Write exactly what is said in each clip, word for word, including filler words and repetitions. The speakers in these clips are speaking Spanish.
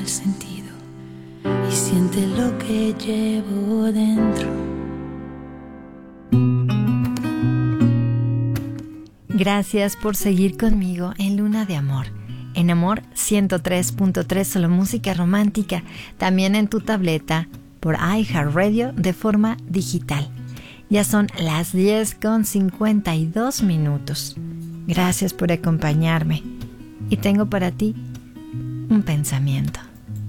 sentido y siente lo que llevo dentro. Gracias por seguir conmigo en Luna de Amor. En Amor ciento tres punto tres, solo música romántica, también en tu tableta por iHeartRadio de forma digital. Ya son las diez con cincuenta y dos minutos. Gracias por acompañarme. Y tengo para ti un pensamiento.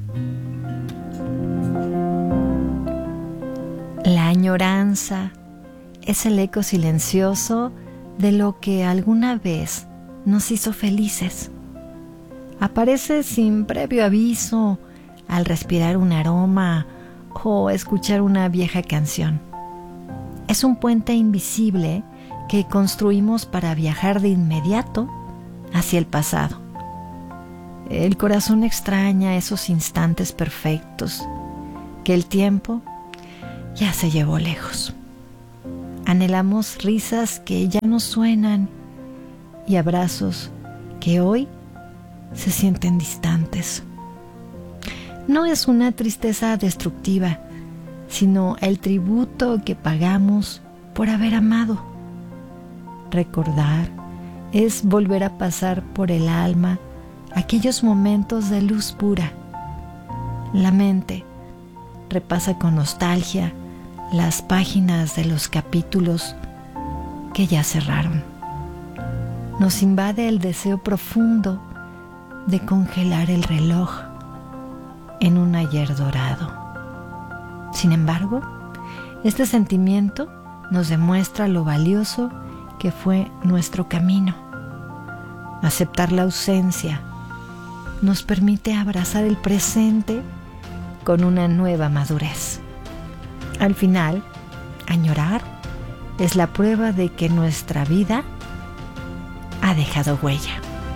La añoranza es el eco silencioso de lo que alguna vez nos hizo felices. Aparece sin previo aviso al respirar un aroma o escuchar una vieja canción. Es un puente invisible que construimos para viajar de inmediato hacia el pasado. El corazón extraña esos instantes perfectos que el tiempo ya se llevó lejos. Anhelamos risas que ya no suenan y abrazos que hoy se sienten distantes. No es una tristeza destructiva, sino el tributo que pagamos por haber amado. Recordar es volver a pasar por el alma aquellos momentos de luz pura. La mente repasa con nostalgia las páginas de los capítulos que ya cerraron. Nos invade el deseo profundo de congelar el reloj en un ayer dorado. Sin embargo, este sentimiento nos demuestra lo valioso que fue nuestro camino. Aceptar la ausencia nos permite abrazar el presente con una nueva madurez. Al final, añorar es la prueba de que nuestra vida ha dejado huella.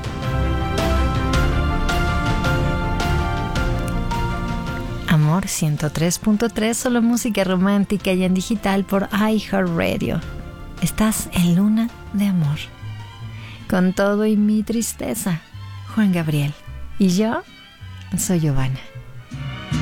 Amor ciento tres punto tres, solo música romántica y en digital por iHeartRadio. Estás en Luna de Amor. Con todo y mi tristeza, Juan Gabriel. Y yo soy Giovanna.